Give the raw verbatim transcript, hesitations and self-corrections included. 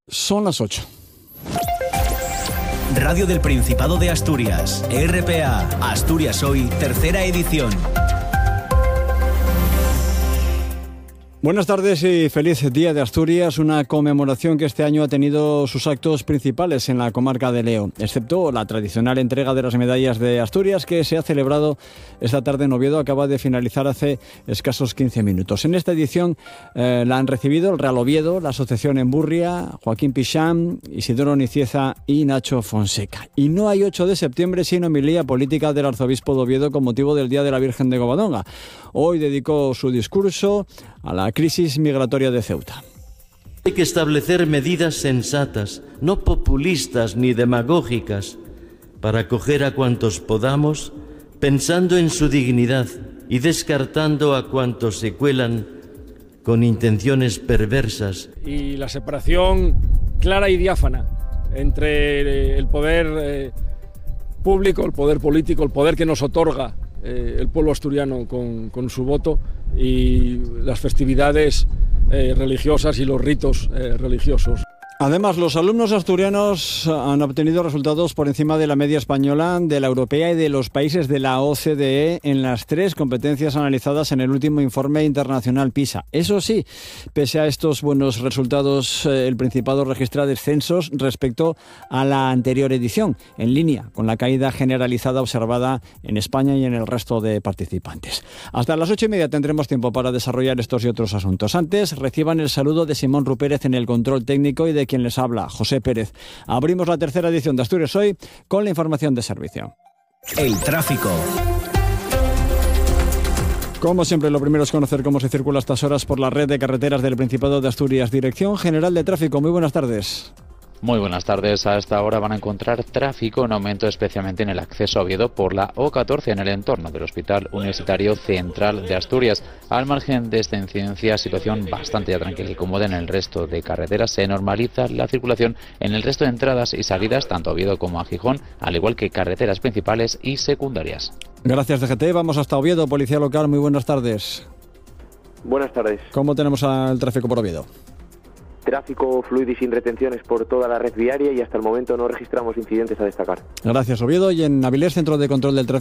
Son las ocho. Radio del Principado de Asturias, R P A, Asturias Hoy, tercera edición. Buenas tardes y feliz Día de Asturias, una conmemoración que este año ha tenido sus actos principales en la comarca de Leo, excepto la tradicional entrega de las medallas de Asturias que se ha celebrado esta tarde en Oviedo, acaba de finalizar hace escasos quince minutos. En esta edición eh, la han recibido el Real Oviedo, la Asociación Emburria, Joaquín Pichán, Isidoro Nicieza y Nacho Fonseca. Y no hay ocho de septiembre sin homilía política del arzobispo de Oviedo con motivo del Día de la Virgen de Covadonga. Hoy dedicó su discurso a la crisis migratoria de Ceuta. Hay que establecer medidas sensatas, no populistas ni demagógicas, para acoger a cuantos podamos, pensando en su dignidad y descartando a cuantos se cuelan con intenciones perversas. Y la separación clara y diáfana entre el poder eh, público, el poder político, el poder que nos otorga eh, el pueblo asturiano con, con su voto y las festividades eh, religiosas y los ritos eh, religiosos. Además, los alumnos asturianos han obtenido resultados por encima de la media española, de la europea y de los países de la O C D E en las tres competencias analizadas en el último informe internacional PISA. Eso sí, pese a estos buenos resultados, el Principado registra descensos respecto a la anterior edición, en línea con la caída generalizada observada en España y en el resto de participantes. Hasta las ocho y media tendremos tiempo para desarrollar estos y otros asuntos. Antes, reciban el saludo de Simón Rupérez en el control técnico y de quien les habla, José Pérez. Abrimos la tercera edición de Asturias Hoy con la información de servicio. El tráfico. Como siempre, lo primero es conocer cómo se circula a estas horas por la red de carreteras del Principado de Asturias. Dirección General de Tráfico. Muy buenas tardes. Muy buenas tardes. A esta hora van a encontrar tráfico en aumento, especialmente en el acceso a Oviedo por la O catorce en el entorno del Hospital Universitario Central de Asturias. Al margen de esta incidencia, situación bastante ya tranquila y cómoda en el resto de carreteras. Se normaliza la circulación en el resto de entradas y salidas, tanto a Oviedo como a Gijón, al igual que carreteras principales y secundarias. Gracias, D G T. Vamos hasta Oviedo. Policía Local, muy buenas tardes. Buenas tardes. ¿Cómo tenemos el tráfico por Oviedo? Tráfico fluido y sin retenciones por toda la red viaria y hasta el momento no registramos incidentes a destacar. Gracias, Oviedo. Y en Avilés, Centro de Control del Tráfico.